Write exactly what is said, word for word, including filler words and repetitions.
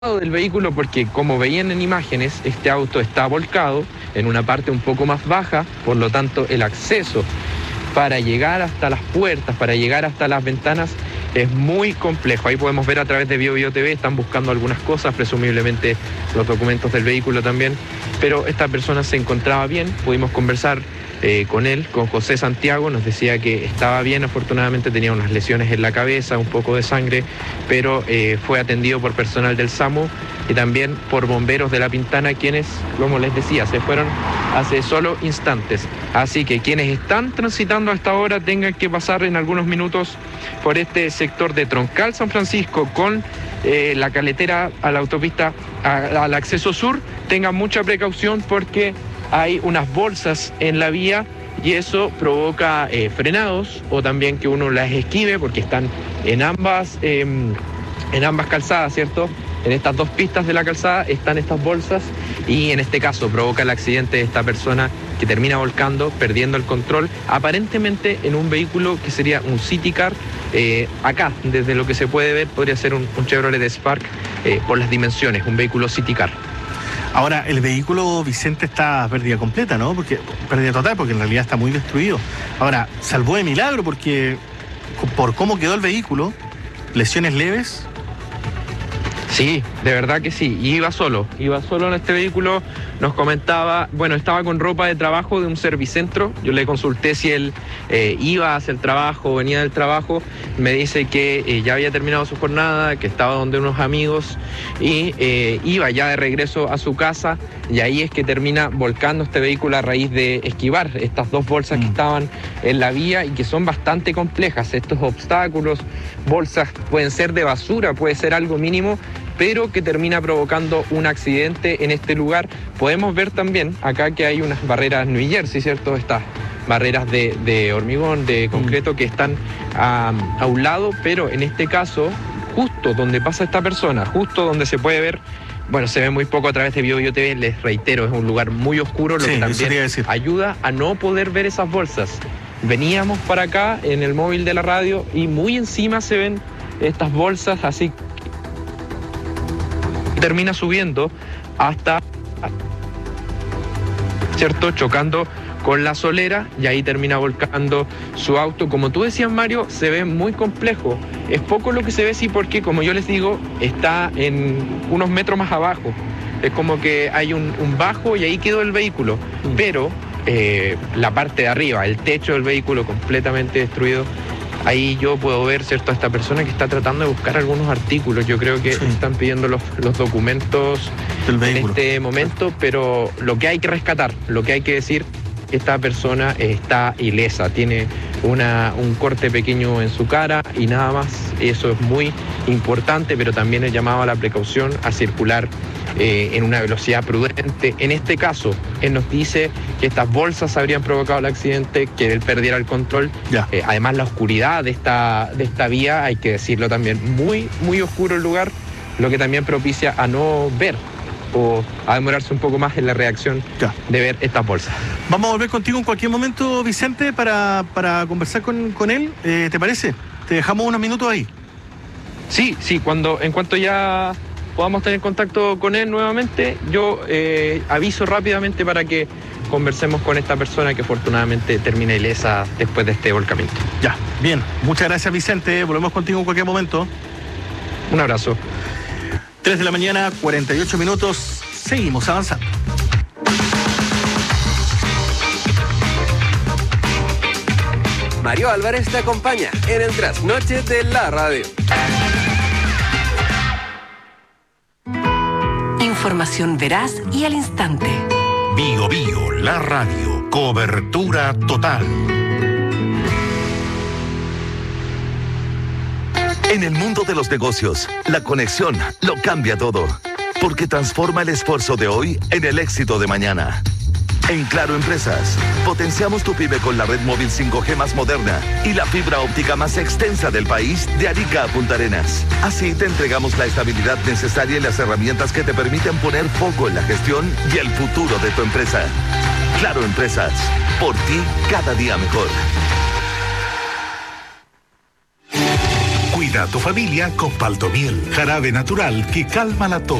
del vehículo porque, como veían en imágenes, este auto está volcado en una parte un poco más baja, por lo tanto el acceso para llegar hasta las puertas, para llegar hasta las ventanas es muy complejo. Ahí podemos ver a través de Bio Bio T V, están buscando algunas cosas, presumiblemente los documentos del vehículo también, pero esta persona se encontraba bien, pudimos conversar Eh, con él, con José Santiago, nos decía que estaba bien, afortunadamente tenía unas lesiones en la cabeza, un poco de sangre, pero eh, fue atendido por personal del SAMU y también por bomberos de La Pintana, quienes, como les decía, se fueron hace solo instantes. Así que quienes están transitando a esta hora tengan que pasar en algunos minutos por este sector de Troncal San Francisco con eh, la caletera a la autopista, a, al acceso sur, tengan mucha precaución porque hay unas bolsas en la vía y eso provoca eh, frenados o también que uno las esquive porque están en ambas, eh, en ambas calzadas, ¿cierto? En estas dos pistas de la calzada están estas bolsas y en este caso provoca el accidente de esta persona que termina volcando, perdiendo el control, aparentemente en un vehículo que sería un City Car. Eh, acá, desde lo que se puede ver, podría ser un, un Chevrolet Spark eh, por las dimensiones, un vehículo City Car. Ahora, el vehículo, Vicente, está pérdida completa, ¿no? Porque pérdida total, porque en realidad está muy destruido. Ahora, salvó de milagro porque por cómo quedó el vehículo, lesiones leves. Sí, de verdad que sí. Y iba solo, iba solo en este vehículo. Nos comentaba, bueno, estaba con ropa de trabajo de un servicentro. Yo le consulté si él eh, iba hacia el trabajo, venía del trabajo. Me dice que eh, ya había terminado su jornada, que estaba donde unos amigos y eh, iba ya de regreso a su casa. Y ahí es que termina volcando este vehículo a raíz de esquivar estas dos bolsas mm. que estaban en la vía y que son bastante complejas. Estos obstáculos, bolsas pueden ser de basura, puede ser algo mínimo, pero que termina provocando un accidente en este lugar. Podemos ver también acá que hay unas barreras New Jersey, ¿cierto? Estas barreras de, de hormigón, de concreto, que están a, a un lado, pero en este caso, justo donde pasa esta persona, justo donde se puede ver, bueno, se ve muy poco a través de Bio Bio T V, les reitero, es un lugar muy oscuro, lo sí, que también ayuda a no poder ver esas bolsas. Veníamos para acá en el móvil de la radio y muy encima se ven estas bolsas, así termina subiendo hasta, ¿cierto?, chocando con la solera y ahí termina volcando su auto. Como tú decías, Mario, se ve muy complejo. Es poco lo que se ve, sí, porque, como yo les digo, está en unos metros más abajo. Es como que hay un, un bajo y ahí quedó el vehículo. Mm. Pero eh, la parte de arriba, el techo del vehículo completamente destruido. Ahí yo puedo ver, ¿cierto?, a esta persona que está tratando de buscar algunos artículos. Yo creo que sí. están pidiendo los, los documentos en este momento, sí. pero lo que hay que rescatar, lo que hay que decir, esta persona está ilesa, tiene una, un corte pequeño en su cara y nada más. Eso es muy importante, pero también el llamado a la precaución, a circular eh, en una velocidad prudente. En este caso, él nos dice que estas bolsas habrían provocado el accidente, que él perdiera el control. Eh, además, la oscuridad de esta, de esta vía, hay que decirlo también, muy, muy oscuro el lugar, lo que también propicia a no ver o a demorarse un poco más en la reacción ya. de ver estas bolsas. Vamos a volver contigo en cualquier momento, Vicente, para, para conversar con, con él. Eh, ¿Te parece? Te dejamos unos minutos ahí. Sí, sí, cuando, en cuanto ya podamos tener contacto con él nuevamente, yo eh, aviso rápidamente para que conversemos con esta persona que afortunadamente termina ilesa después de este volcamiento. Ya, bien. Muchas gracias, Vicente. Volvemos contigo en cualquier momento. Un abrazo. tres de la mañana, cuarenta y ocho minutos. Seguimos avanzando. Mario Álvarez te acompaña en el trasnoche de la radio. Información veraz y al instante. Bio Bio, la radio. Cobertura total. En el mundo de los negocios, la conexión lo cambia todo, porque transforma el esfuerzo de hoy en el éxito de mañana. En Claro Empresas, potenciamos tu pyme con la red móvil cinco G más moderna y la fibra óptica más extensa del país, de Arica a Punta Arenas. Así te entregamos la estabilidad necesaria y las herramientas que te permiten poner foco en la gestión y el futuro de tu empresa. Claro Empresas, por ti cada día mejor. Cuida a tu familia con Paltomiel, jarabe natural que calma la tos.